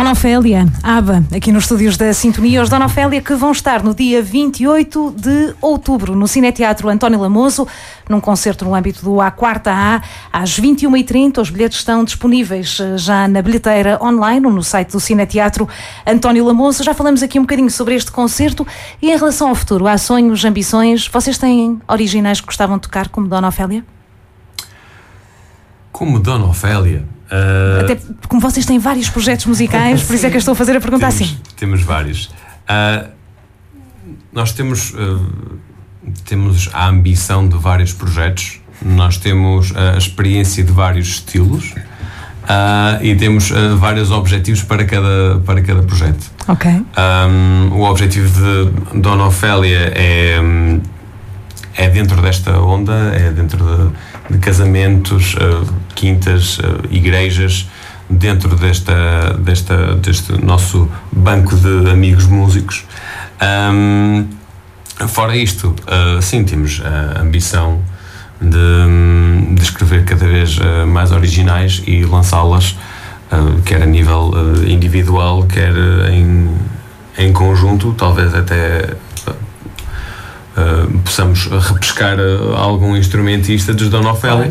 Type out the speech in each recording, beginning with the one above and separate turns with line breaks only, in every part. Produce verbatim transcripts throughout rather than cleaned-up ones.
Dona Ofélia, ABBA, aqui nos estúdios da Sintonia. Os Dona Ofélia que vão estar no dia vinte e oito de outubro no Cineteatro António Lamoso, num concerto no âmbito do A Quarta A, às vinte e uma e trinta. Os bilhetes estão disponíveis já na bilheteira online ou no site do Cineteatro António Lamoso. Já falamos aqui um bocadinho sobre este concerto e em relação ao futuro, há sonhos, ambições? Vocês têm originais que gostavam de tocar como Dona Ofélia?
Como Dona Ofélia? Uh...
Até como vocês têm vários projetos musicais, por isso é que eu estou a fazer a pergunta
temos,
assim.
Temos vários. Uh, nós temos, uh, temos a ambição de vários projetos, nós temos a experiência de vários estilos uh, e temos uh, vários objetivos para cada, para cada projeto.
Ok.
Um, o objetivo de Dona Ofélia é, é dentro desta onda, é dentro de, de casamentos, uh, quintas, uh, igrejas, dentro desta, desta, deste nosso banco de amigos músicos. Um, fora isto, uh, sim, temos a ambição de, de escrever cada vez uh, mais originais e lançá-las, uh, quer a nível uh, individual, quer em, em conjunto, talvez até uh, possamos repescar uh, algum instrumentista dos Dona Ofélia.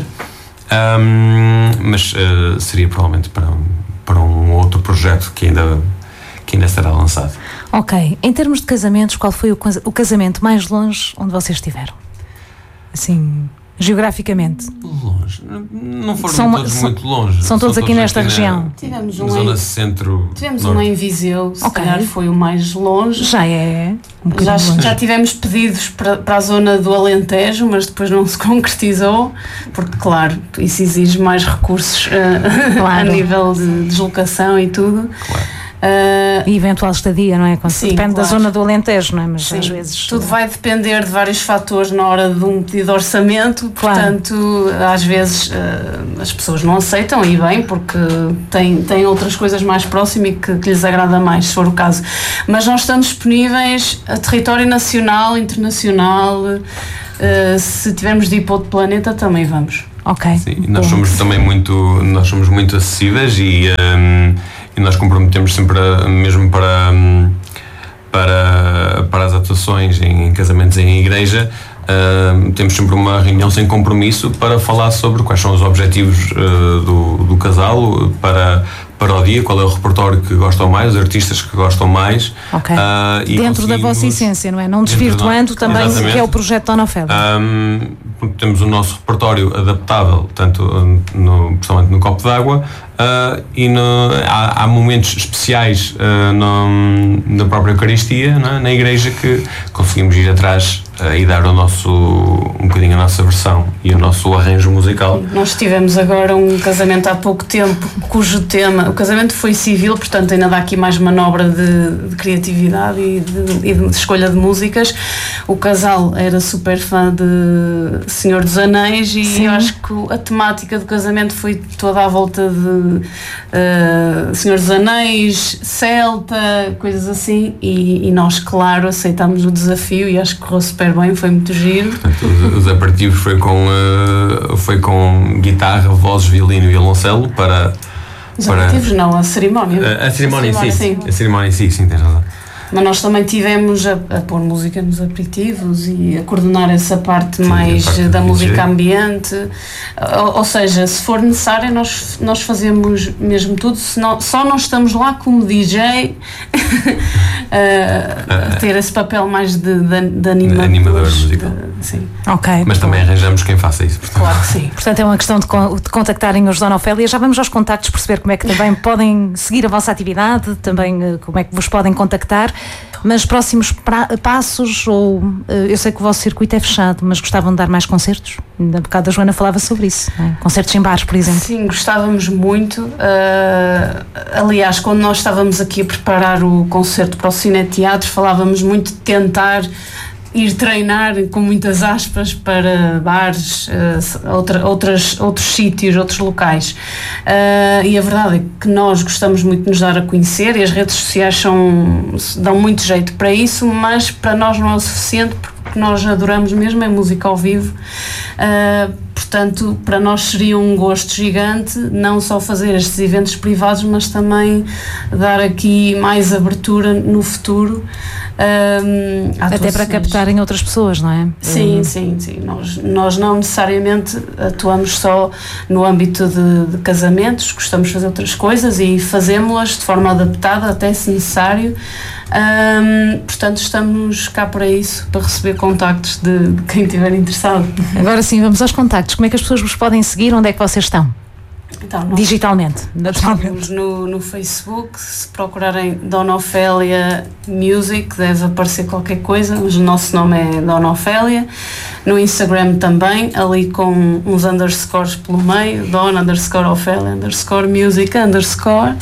Um, mas uh, seria provavelmente para um, para um outro projeto que ainda, que ainda será lançado.
Ok. Em termos de casamentos, qual foi o, o casamento mais longe onde vocês estiveram? Assim, geograficamente?
Longe? Não foram
são,
todos
são,
muito longe.
São todos, todos aqui nesta
aqui
região?
Na,
tivemos um
na zona
em,
centro.
Tivemos
norte.
um em Viseu, se
okay.
calhar foi o mais longe.
Já é um
já,
longe.
já tivemos pedidos para, para a zona do Alentejo, mas depois não se concretizou, porque claro, isso exige mais recursos uh, claro. a nível de deslocação e tudo.
Claro.
Uh,
e eventual estadia, não é? Quando
sim,
depende
claro.
da zona do Alentejo, não é? Mas
sim,
às vezes
tudo vai depender de vários fatores na hora de um pedido de orçamento,
claro.
Portanto, às vezes uh, as pessoas não aceitam e bem, porque têm, têm outras coisas mais próximas e que, que lhes agrada mais, se for o caso. Mas nós estamos disponíveis a território nacional, internacional, uh, se tivermos de ir para outro planeta também vamos.
Ok.
Sim, nós somos também muito, nós somos muito acessíveis e um, e nós comprometemos sempre, mesmo para, para, para as atuações em casamentos em igreja, uh, temos sempre uma reunião sem compromisso para falar sobre quais são os objetivos uh, do, do casal para, para o dia, qual é o repertório que gostam mais, os artistas que gostam mais.
Ok. Uh, e dentro da vossa essência, não é? Não desvirtuando também o que é o projeto Dona Ofélia.
Um, temos o nosso repertório adaptável, tanto no, principalmente no copo d'água, uh, e no, há, há momentos especiais uh, no, na própria Eucaristia, não é? Na igreja, que conseguimos ir atrás uh, e dar o nosso, um bocadinho a nossa versão e o nosso arranjo musical.
Nós tivemos agora um casamento há pouco tempo, cujo tema, o casamento foi civil, portanto ainda dá aqui mais manobra de, de criatividade e de, e de escolha de músicas. O casal era super fã de Senhor dos Anéis e sim. Eu acho que a temática do casamento foi toda à volta de uh, Senhor dos Anéis, celta, coisas assim, e, e nós, claro, aceitámos o desafio e acho que correu super bem, foi muito giro.
Portanto, os, os aperitivos foi com, uh, foi com guitarra, vozes, violino e violoncelo para...
Os aperitivos para... não, a cerimónia.
Uh, a cerimónia em si,
sim.
A cerimónia em si, sim, tens razão.
Mas nós também tivemos a, a pôr música nos aperitivos e a coordenar essa parte sim, mais parte da música ambiente. Ou, ou seja, se for necessário, nós, nós fazemos mesmo tudo, senão, só não estamos lá como D J a, a ter esse papel mais de, de, de animador.
Animador musical.
De, sim.
Ok.
Mas também arranjamos quem faça isso. Portanto.
Claro que sim.
Portanto, é uma questão de, de contactarem os Dona Ofélia. Já vamos aos contactos, perceber como é que também podem seguir a vossa atividade, também como é que vos podem contactar. Mas próximos pra, passos, ou eu sei que o vosso circuito é fechado, mas gostavam de dar mais concertos? Ainda há bocado a Joana falava sobre isso, não é? Concertos em bares, por exemplo.
Sim, gostávamos muito. Uh, aliás, quando nós estávamos aqui a preparar o concerto para o Cineteatro, falávamos muito de tentar ir treinar, com muitas aspas, para bares, uh, outra, outras, outros sítios, outros locais. Uh, e a verdade é que nós gostamos muito de nos dar a conhecer e as redes sociais são, dão muito jeito para isso, mas para nós não é o suficiente, porque nós adoramos mesmo a música ao vivo. Uh, portanto, para nós seria um gosto gigante não só fazer estes eventos privados, mas também dar aqui mais abertura no futuro. Um,
Até para captarem outras pessoas, não é?
Sim, um... sim, sim. Nós, nós não necessariamente atuamos só no âmbito de, de casamentos, gostamos de fazer outras coisas e fazemos-las de forma adaptada, até se necessário. Um, portanto, estamos cá para isso, para receber contactos de, de quem estiver interessado.
Agora sim, vamos aos contactos. Como é que as pessoas vos podem seguir? Onde é que vocês estão?
Então, nós
digitalmente, naturalmente.
Estamos no, no Facebook, se procurarem Dona Ofélia Music deve aparecer qualquer coisa, mas o nosso nome é Dona Ofélia. No Instagram também, ali com uns underscores pelo meio, Dona underscore Ofélia underscore Music underscore.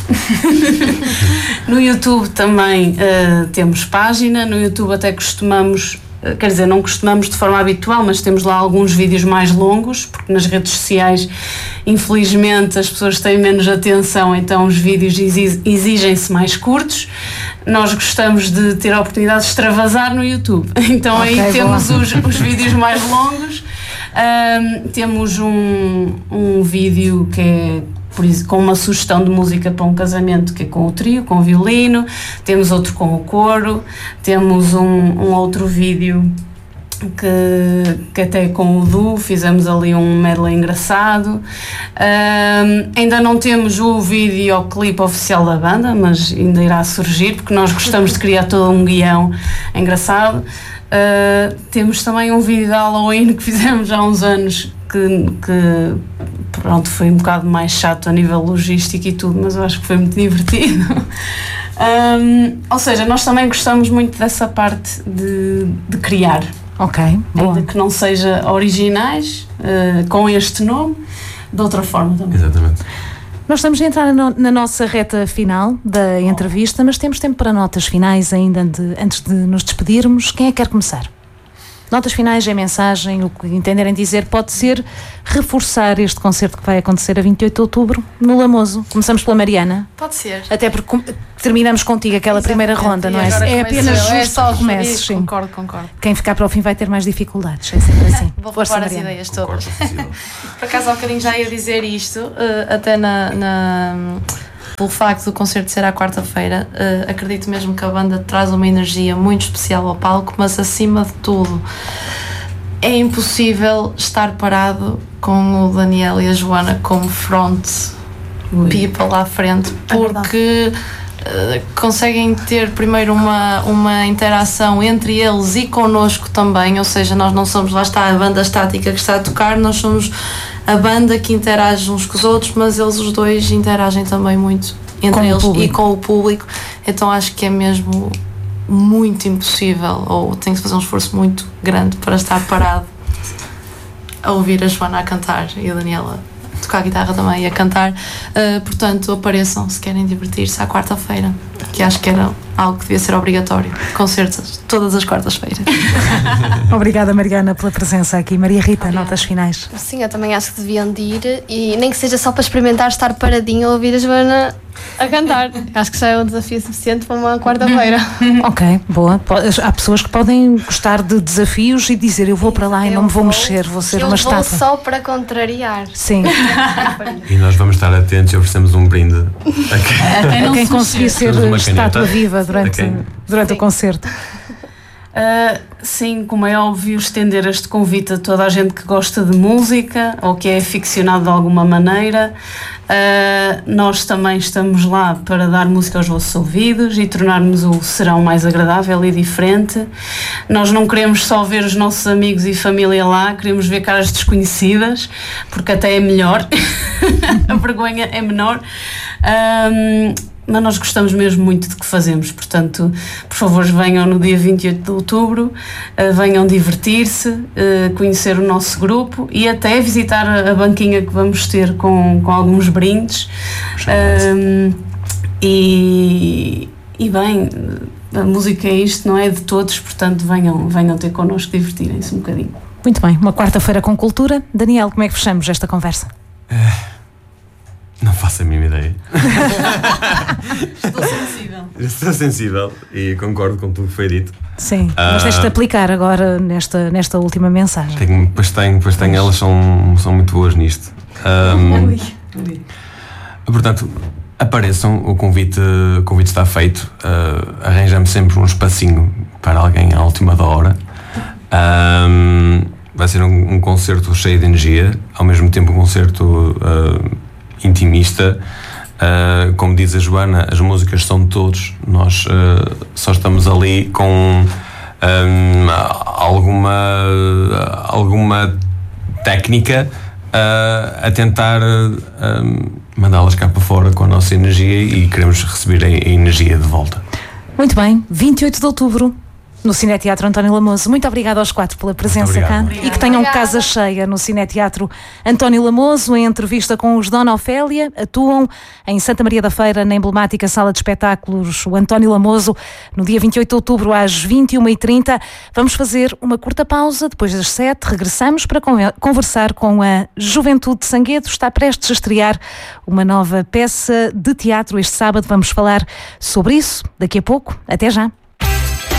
No YouTube também uh, temos página, no YouTube até costumamos, quer dizer, não costumamos de forma habitual, mas temos lá alguns vídeos mais longos, porque nas redes sociais, infelizmente, as pessoas têm menos atenção, então os vídeos exigem-se mais curtos. Nós gostamos de ter a oportunidade de extravasar no YouTube, então okay, aí temos os, os vídeos mais longos. Um, temos um, um vídeo que é por isso, com uma sugestão de música para um casamento, que é com o trio, com o violino, temos outro com o coro, temos um, um outro vídeo que, que até com o duo fizemos ali um medley engraçado. Um, ainda não temos o videoclipe oficial da banda, mas ainda irá surgir, porque nós gostamos de criar todo um guião engraçado. Uh, temos também um vídeo de Halloween que fizemos há uns anos, que, que pronto, foi um bocado mais chato a nível logístico e tudo, mas eu acho que foi muito divertido. Um, ou seja, nós também gostamos muito dessa parte de, de criar.
Ok,
ainda que não seja originais, uh, com este nome, de outra forma também.
Exatamente.
Nós estamos a entrar no, na nossa reta final da entrevista, mas temos tempo para notas finais ainda de, antes de nos despedirmos. Quem é que quer começar? Notas finais, é mensagem, o que entenderem dizer, pode ser reforçar este concerto que vai acontecer a vinte e oito de outubro no Lamoso. Começamos pela Mariana.
Pode ser.
Até porque terminamos contigo aquela Exatamente. primeira ronda, não é? É apenas justo é só que comeces. Sim.
Concordo, concordo.
Quem ficar para o fim vai ter mais dificuldades, é sempre assim.
Vou poupar as ideias todas. Por acaso há um bocadinho já ia dizer isto, até na... na pelo facto do concerto ser à quarta-feira, uh, acredito mesmo que a banda traz uma energia muito especial ao palco, mas acima de tudo é impossível estar parado com o Daniel e a Joana como front Ui. people lá à frente, porque é uh, conseguem ter primeiro uma, uma interação entre eles e connosco também, ou seja, nós não somos, lá está a banda estática que está a tocar, nós somos a banda que interage uns com os outros, mas eles os dois interagem também muito entre com eles e com o público, então acho que é mesmo muito impossível, ou tem que fazer um esforço muito grande para estar parado a ouvir a Joana a cantar e a Daniela a tocar a guitarra também e a cantar. Uh, portanto, apareçam se querem divertir-se à quarta-feira, que acho que era algo que devia ser obrigatório, concertos todas as quartas-feiras.
Obrigada, Mariana, pela presença aqui. Maria Rita, Obrigada. Notas finais.
Sim, eu também acho que deviam de ir, e nem que seja só para experimentar estar paradinho a ouvir a Joana a cantar. Acho que já é um desafio suficiente para uma quarta-feira.
Ok, boa. Há pessoas que podem gostar de desafios e dizer eu vou para lá e eu não me vou, vou mexer, vou ser uma estátua.
Eu vou só para contrariar.
Sim.
E nós vamos estar atentos e oferecemos um brinde
a quem, a quem conseguir ser estátua viva durante, durante o concerto.
Uh, sim, como é óbvio, estender este convite a toda a gente que gosta de música ou que é aficionado de alguma maneira. Uh, nós também estamos lá para dar música aos vossos ouvidos e tornarmos o serão mais agradável e diferente. Nós não queremos só ver os nossos amigos e família lá, queremos ver caras desconhecidas, porque até é melhor, a vergonha é menor. Um, mas nós gostamos mesmo muito de que fazemos, portanto, por favor, venham no dia vinte e oito de outubro, uh, venham divertir-se, uh, conhecer o nosso grupo e até visitar a, a banquinha que vamos ter com, com alguns brindes. Um, e, e bem, a música é isto, não é de todos, portanto, venham, venham ter connosco, divertirem-se um bocadinho.
Muito bem, uma quarta-feira com cultura. Daniel, como é que fechamos esta conversa?
É... Não faço a mínima ideia.
Estou sensível.
Estou sensível e concordo com tudo que foi dito.
Sim, uh, mas tens de aplicar agora nesta, nesta última mensagem.
Tenho, pois tenho, pois tenho, elas são, são muito boas nisto. Um, portanto, apareçam, o convite, o convite está feito. Uh, arranjamos sempre um espacinho para alguém à última da hora. Um, vai ser um, um concerto cheio de energia, ao mesmo tempo um concerto uh, intimista. Uh, como diz a Joana, as músicas são de todos, nós uh, só estamos ali com um, alguma, alguma técnica uh, a tentar uh, mandá-las cá para fora com a nossa energia e queremos receber a, a energia de volta.
Muito bem, vinte e oito de outubro no Cineteatro António Lamoso. Muito obrigada aos quatro pela presença cá. Obrigado. E que tenham Obrigada. casa cheia no Cineteatro António Lamoso. Em entrevista com os Dona Ofélia, atuam em Santa Maria da Feira, na emblemática sala de espetáculos o António Lamoso, no dia vinte e oito de outubro às vinte e uma e trinta. Vamos fazer uma curta pausa. Depois das sete regressamos para conversar com a Juventude de Sanguedo. Está prestes a estrear uma nova peça de teatro este sábado. Vamos falar sobre isso daqui a pouco. Até já.